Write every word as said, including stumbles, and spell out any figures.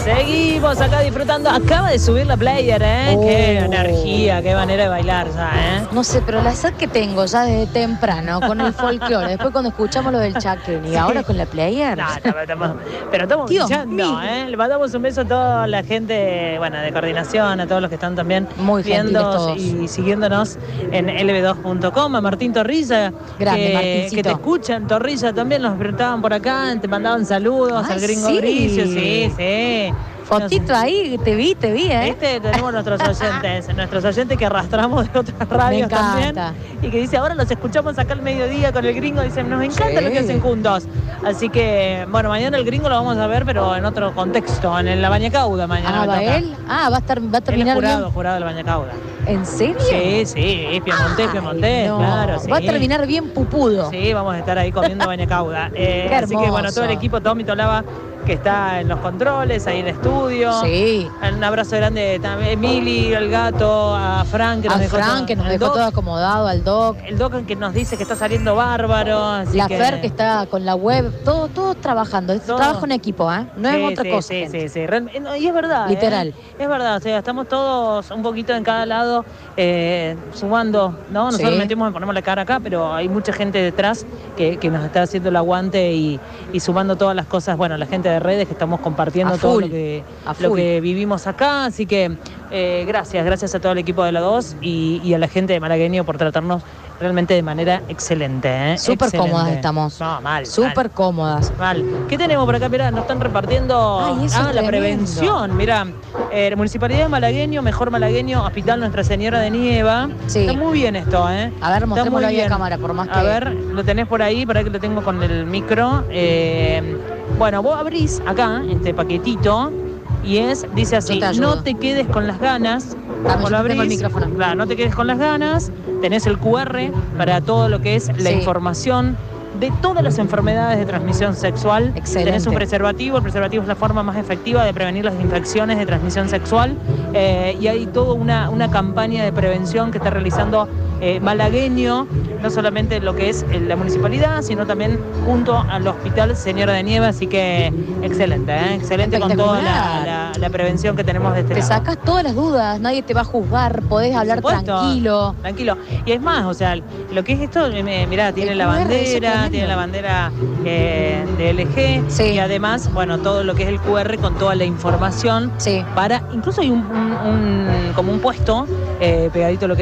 Seguimos acá disfrutando. Acaba de subir la player, ¿eh? Oh. Qué energía, qué manera de bailar ya, ¿eh? No sé, pero la sed que tengo ya desde temprano con el folclore, después cuando escuchamos lo del chaquén y ahora con la player. No, no, pero estamos, pero estamos Dios brillando, mío. ¿eh? Le mandamos un beso a toda la gente, bueno, de coordinación, a todos los que están también Muy gentiles viendo todos. y siguiéndonos en L B dos punto com, a Martín Torrilla, Grande, que, Martincito. que te escuchan, Torrilla también, nos preguntaban por acá, te mandaban saludos Ah, al gringo sí. Bricio, sí, sí. Fotito ahí, te vi, te vi, ¿eh? Este tenemos nuestros oyentes, nuestros oyentes que arrastramos de otras radios también. encanta. Y que dice, ahora los escuchamos acá al mediodía con el gringo. Dicen, nos encanta Sí. lo que hacen juntos. Así que, bueno, mañana el gringo lo vamos a ver, pero en otro contexto, en la Bañacauda mañana. Ah, me ¿va toca. él? Ah, va a estar, va a Él es terminar jurado, bien. jurado del Bañacauda. ¿En serio? Sí, sí, es piemontés, Ay, piemontés, no. claro. Sí. Va a terminar bien pupudo. Sí, vamos a estar ahí comiendo Bañacauda. Eh, Qué así que, bueno, todo el hermoso. equipo, Tommy Tolava, que está en los controles, ahí en el estudio. Sí. Un abrazo grande también a Emily, al gato, a Frank, que nos A dejó Frank, todo- que nos al dejó Doc, todo acomodado, al Doc. el Doc que nos dice que está saliendo bárbaro. Así La que... Fer que está con la web, todo, todo trabajando. Es Todo. trabajo en equipo, ¿eh? No Sí, es otra sí, cosa. Sí, gente. sí, sí. Real- no, y es verdad. Literal. ¿eh? Es verdad, o sea, estamos todos un poquito en cada lado eh, sumando, ¿no? Nosotros Sí. metimos y ponemos la cara acá, pero hay mucha gente detrás que, que nos está haciendo el aguante y, y sumando todas las cosas. Bueno, la gente de redes que estamos compartiendo A todo full, lo que, a lo full. que vivimos acá. Así que eh, gracias, gracias a todo el equipo de la dos y, y a la gente de Malagueño por tratarnos realmente de manera excelente. ¿eh? Súper Excelente. cómodas estamos. No, mal. Súper cómodas. Mal. ¿Qué tenemos por acá? Mirá, nos están repartiendo Ay, eso ah, es la tremendo. prevención. Mirá, eh, Municipalidad de Malagueño, Mejor Malagueño, Hospital Nuestra Señora de Nieva. Sí. Está muy bien esto, ¿eh? A ver, Está mostrémoslo muy ahí a bien. cámara, por más que... A ver, lo tenés por ahí, para que lo tengo con el micro. Eh, bueno, vos abrís acá este paquetito y es, dice así, Yo te ayudo. no te quedes con las ganas. Dame, Vos yo lo tengo el abrís, micrófono. claro, no te quedes con las ganas. Tenés el Q R para todo lo que es la Sí. información de todas las enfermedades de transmisión sexual. Excelente. Tenés un preservativo, el preservativo es la forma más efectiva de prevenir las infecciones de transmisión sexual eh, y hay toda una, una campaña de prevención que está realizando eh, Malagueño, no solamente lo que es la municipalidad, sino también junto al Hospital Señora de Nieva, así que excelente, ¿eh? excelente con toda la, la- la prevención que tenemos de este Te lado. sacas todas las dudas, nadie te va a juzgar, podés hablar supuesto. tranquilo. Tranquilo. Y es más, o sea, lo que es esto, eh, mirá, tiene El la Q R, eso es bandera, tremendo. tiene la bandera eh, de L G Sí. y además, bueno, todo lo que es el Q R con toda la información Sí. para, incluso hay un, un- un- como un puesto eh, pegadito a lo que